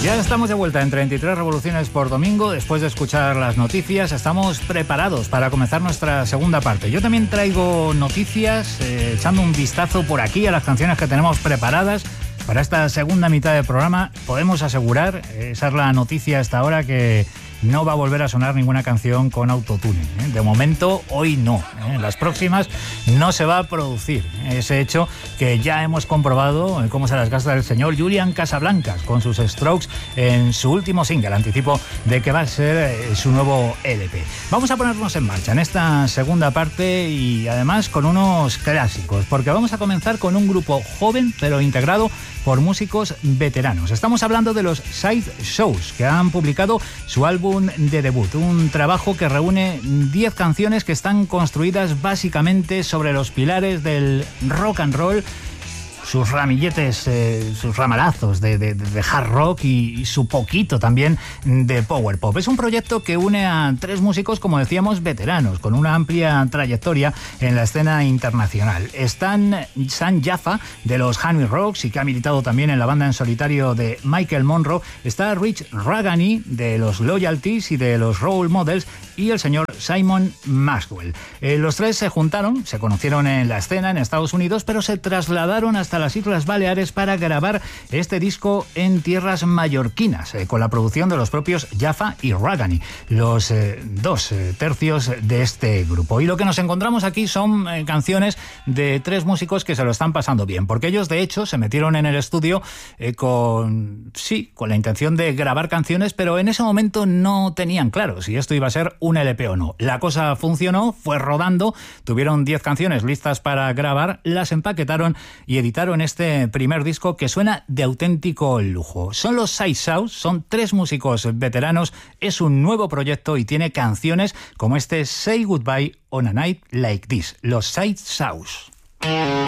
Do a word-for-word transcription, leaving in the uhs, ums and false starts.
Ya estamos de vuelta en treinta y tres revoluciones por domingo. Después de escuchar las noticias, estamos preparados para comenzar nuestra segunda parte. Yo también traigo noticias, eh, echando un vistazo por aquí a las canciones que tenemos preparadas para esta segunda mitad del programa. Podemos asegurar, esa es la noticia hasta ahora, que no va a volver a sonar ninguna canción con autotune, ¿eh? De momento, hoy no. ¿eh? En las próximas no se va a producir ese hecho que ya hemos comprobado, cómo se las gasta el señor Julian Casablancas con sus Strokes en su último single, anticipo de que va a ser su nuevo L P. Vamos a ponernos en marcha en esta segunda parte y además con unos clásicos, porque vamos a comenzar con un grupo joven pero integrado por músicos veteranos. Estamos hablando de los Sideshows, que han publicado su álbum de debut, un trabajo que reúne diez canciones que están construidas básicamente sobre los pilares del rock and roll, sus ramilletes, eh, sus ramalazos de, de, de hard rock y, y su poquito también de power pop. Es un proyecto que une a tres músicos, como decíamos, veteranos, con una amplia trayectoria en la escena internacional. Están Sam Jaffa, de los Hanoi Rocks, y que ha militado también en la banda en solitario de Michael Monroe. Está Rich Ragani, de los Loyalties y de los Role Models, y el señor Simon Maxwell. Eh, los tres se juntaron, se conocieron en la escena en Estados Unidos, pero se trasladaron hasta las Islas Baleares para grabar este disco en tierras mallorquinas, eh, con la producción de los propios Jaffa y Ragani, los eh, dos eh, tercios de este grupo. Y lo que nos encontramos aquí son eh, canciones de tres músicos que se lo están pasando bien, porque ellos de hecho se metieron en el estudio eh, con, sí, con la intención de grabar canciones, pero en ese momento no tenían claro si esto iba a ser un L P o no. La cosa funcionó, fue rodando, tuvieron diez canciones listas para grabar, las empaquetaron y editaron este primer disco que suena de auténtico lujo. Son los Sideshows, son tres músicos veteranos, es un nuevo proyecto y tiene canciones como este Say Goodbye on a Night Like This, los Sideshows.